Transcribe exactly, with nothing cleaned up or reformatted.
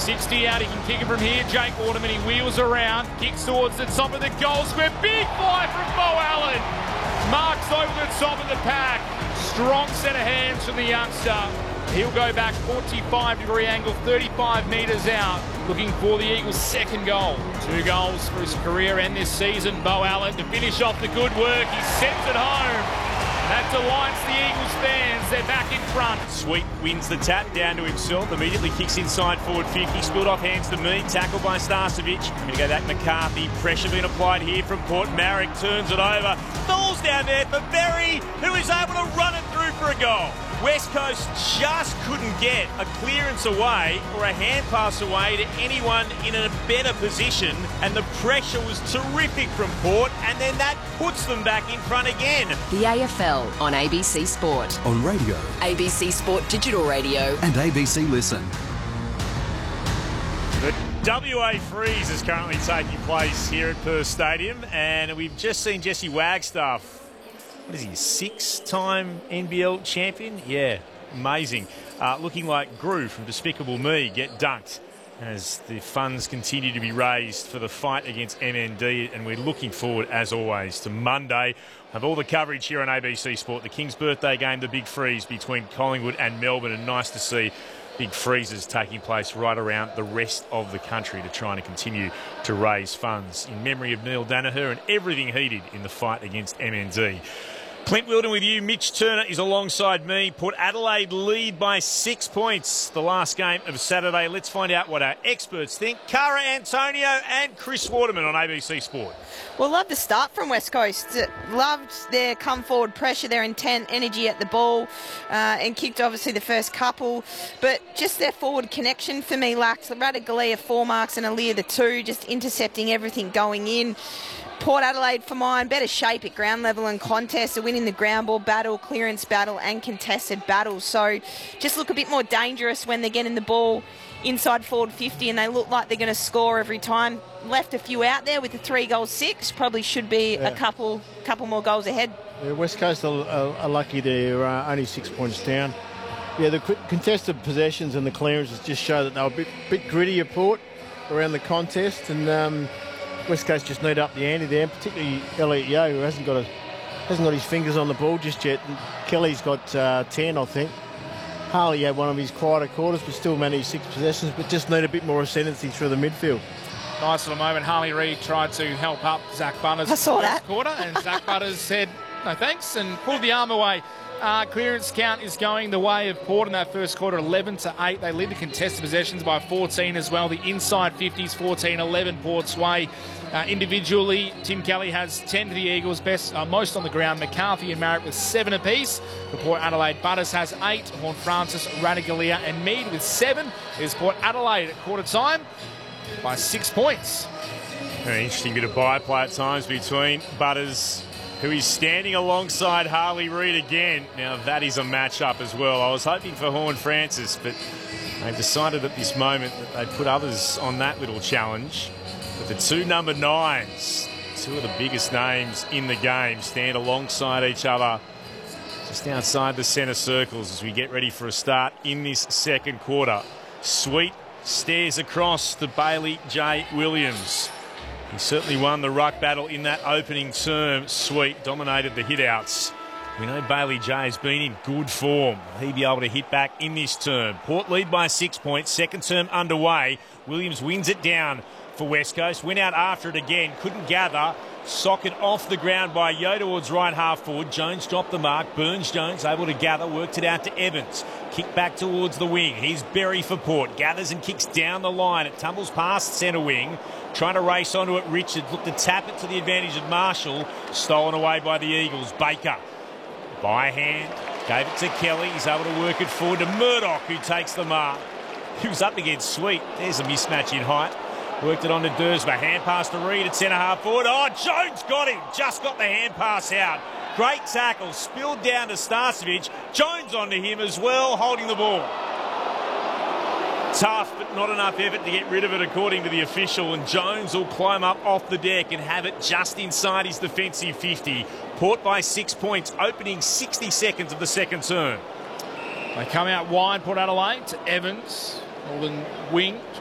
sixty out, he can kick it from here. Jake Waterman, he wheels around, kicks towards the top of the goal square. Big fly from Beau Allen. Marks over the top of the pack. Strong set of hands from the youngster. He'll go back forty-five degree angle, thirty-five metres out, looking for the Eagles' second goal. Two goals for his career and this season. Beau Allen to finish off the good work. He sends it home. That delights the Eagles fans. They're back in front. Sweet wins the tap down to himself. Immediately kicks inside forward fifty. Spilled off hands to me. Tackled by Starcevic. Going to go back McCarthy. Pressure being applied here from Port Marrick. Turns it over. Falls down there for Berry, who is able to run it through for a goal. West Coast just couldn't get a clearance away or a hand pass away to anyone in a better position, and the pressure was terrific from Port, and then that puts them back in front again. The A F L on A B C Sport. On radio. A B C Sport Digital Radio. And A B C Listen. The W A Freeze is currently taking place here at Perth Stadium, and we've just seen Jesse Wagstaff. What is he, six-time N B L champion? Yeah, amazing. Uh, looking like Gru from Despicable Me get dunked as the funds continue to be raised for the fight against M N D, and we're looking forward, as always, to Monday. Have all the coverage here on A B C Sport. The King's birthday game, the big freeze between Collingwood and Melbourne, and nice to see big freezes taking place right around the rest of the country to try and continue to raise funds in memory of Neil Danaher and everything he did in the fight against M N D. Clint Wilden with you. Mitch Turner is alongside me. Port Adelaide lead by six points. The last game of Saturday. Let's find out what our experts think. Cara Antonio and Chris Waterman on A B C Sport. Well, love the start from West Coast. Loved their come forward pressure, their intent, energy at the ball, uh, and kicked obviously the first couple. But just their forward connection for me lacked. Ratugolea four marks and Aaliyah the two, just intercepting everything going in. Port Adelaide, for mine, better shape at ground level and contest, winning the ground ball battle, clearance battle and contested battles. So just look a bit more dangerous when they're getting the ball inside forward fifty, and they look like they're going to score every time. Left a few out there with the three goals six. Probably should be yeah. a couple couple more goals ahead. Yeah, West Coast are, are, are lucky they're uh, only six points down. Yeah, the contested possessions and the clearances just show that they were a bit, bit grittier, Port, around the contest, and um, West Coast just need up the ante there, particularly Elliot Yeo, who hasn't got a hasn't got his fingers on the ball just yet. And Kelly's got uh, ten, I think. Harley had one of his quieter quarters, but still managed six possessions, but just need a bit more ascendancy through the midfield. Nice little moment. Harley Reid tried to help up Zach Butters. I saw that. Quarter, and Zach Butters said, no thanks, and pulled the arm away. Uh, clearance count is going the way of Port in that first quarter, eleven to eight. They lead the contested possessions by fourteen as well. The inside fifties, fourteen eleven Port's way. Uh, individually, Tim Kelly has ten to the Eagles, best uh, most on the ground. McCarthy and Marriott with seven apiece. For Port Adelaide, Butters has eight. Horn Francis, Ratugolea and Mead with seven. Is Port Adelaide at quarter time by six points. Very interesting bit of byplay at times between Butters, who is standing alongside Harley Reid again. Now that is a match-up as well. I was hoping for Horn Francis, but they've decided at this moment that they'd put others on that little challenge. But the two number nines, two of the biggest names in the game, stand alongside each other just outside the centre circles as we get ready for a start in this second quarter. Sweet stares across to Bailey J. Williams. He certainly won the ruck battle in that opening term. Sweet dominated the hit-outs. We know Bailey J has been in good form. He'll be able to hit back in this term. Port lead by six points. Second term underway. Williams wins it down for West Coast. Went out after it again. Couldn't gather. Socket off the ground by Yeo towards right half forward. Jones dropped the mark. Burns-Jones able to gather. Worked it out to Evans. Kick back towards the wing. Here's Berry for Port. Gathers and kicks down the line. It tumbles past centre wing. Trying to race onto it. Richards looked to tap it to the advantage of Marshall. Stolen away by the Eagles. Baker by hand. Gave it to Kelly. He's able to work it forward to Murdoch, who takes the mark. He was up against Sweet. There's a mismatch in height. Worked it on to Dursma. Hand pass to Reid at centre half forward. Oh, Jones got him. Just got the hand pass out. Great tackle. Spilled down to Starcevic. Jones onto him as well, holding the ball. Tough, but not enough effort to get rid of it, according to the official. And Jones will climb up off the deck and have it just inside his defensive fifty. Port by six points, opening sixty seconds of the second term. They come out wide, Port Adelaide, to Evans. Northern wing,